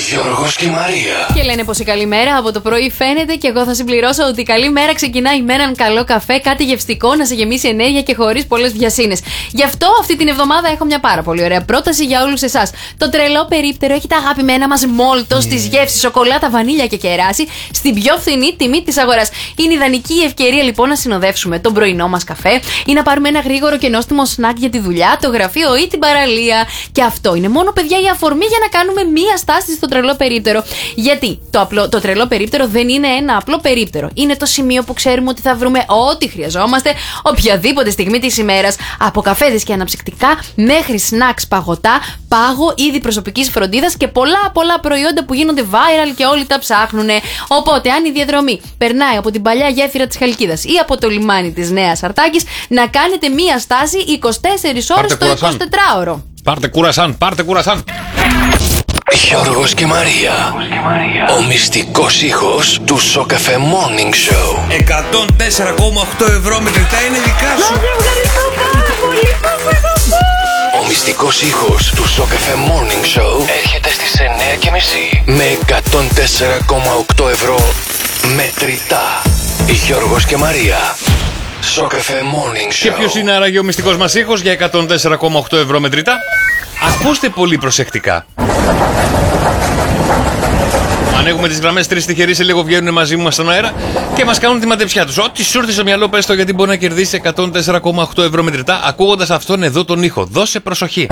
Γιώργος και Μαρία. Και λένε πως η καλή μέρα από το πρωί φαίνεται, και εγώ θα συμπληρώσω ότι η καλή μέρα ξεκινάει με έναν καλό καφέ, κάτι γευστικό να σε γεμίσει ενέργεια και χωρίς πολλές βιασύνες. Γι' αυτό αυτή την εβδομάδα έχω μια πάρα πολύ ωραία πρόταση για όλους εσάς. Το τρελό περίπτερο έχει τα αγαπημένα μας μόλτο στις γεύσεις σοκολάτα, βανίλια και κεράσι στην πιο φθηνή τιμή της αγοράς. Είναι ιδανική η ευκαιρία λοιπόν να συνοδεύσουμε τον πρωινό μας καφέ ή να πάρουμε ένα γρήγορο και νόστιμο σνακ για τη δουλειά, το γραφείο ή την παραλία. Και αυτό είναι μόνο, παιδιά, η αφορμή για να κάνουμε μία στάση στο τρελό περίπτερο. Γιατί το τρελό περίπτερο δεν είναι ένα απλό περίπτερο. Είναι το σημείο που ξέρουμε ότι θα βρούμε ό,τι χρειαζόμαστε οποιαδήποτε στιγμή της ημέρας. Από καφέδες και αναψυκτικά μέχρι σνακς, παγωτά, πάγο, είδη προσωπικής φροντίδας και πολλά προϊόντα που γίνονται viral και όλοι τα ψάχνουνε. Οπότε, αν η διαδρομή περνάει από την παλιά γέφυρα της Χαλκίδας ή από το λιμάνι της Νέας Αρτάκης, να κάνετε μία στάση 24 ώρες το 24ωρο. Πάρτε κουρασάν. Γιώργος και Μαρία. Ο μυστικός ήχος του Σοκαφέ Morning Show. 104,8 ευρώ μετρητά είναι δικά σου. Ευχαριστώ πάρα πολύ. Ο μυστικός ήχος του Σοκαφέ Morning Show έρχεται στις 9:30 με 104,8 ευρώ μετρητά. Γιώργος και Μαρία. Σοκαφέ Morning Show. Και ποιος είναι άραγε ο μυστικός μας ήχος για 104,8 ευρώ μετρητά? Ακούστε πολύ προσεκτικά. Ανοίγουμε τις γραμμές, τρεις τυχεροί σε λίγο βγαίνουν μαζί μας στον αέρα και μας κάνουν τη μαντεψιά τους. Ό,τι σου έρθει στο μυαλό, πες το, γιατί μπορεί να κερδίσει 104,8 ευρώ μετρητά ακούγοντας αυτόν εδώ τον ήχο. Δώσε προσοχή.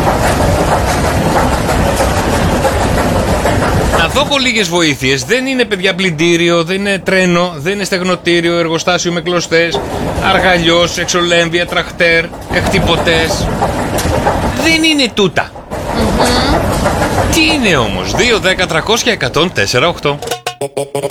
Να δώκω λίγες βοήθειες. Δεν είναι, παιδιά, πλυντήριο, δεν είναι τρένο, δεν είναι στεγνοτήριο, εργοστάσιο με κλωστές, αργαλιός, εξολέμβια, τραχτέρ, εκτυπωτές. Δεν είναι τούτα. Τι είναι όμως? 2, 10, 300 και 104,8.